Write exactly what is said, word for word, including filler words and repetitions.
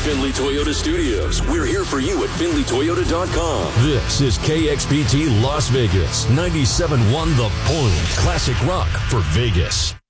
Findlay Toyota Studios. We're here for you at Findlay Toyota dot com. This is K X P T Las Vegas, ninety-seven point one The Point. Classic rock for Vegas.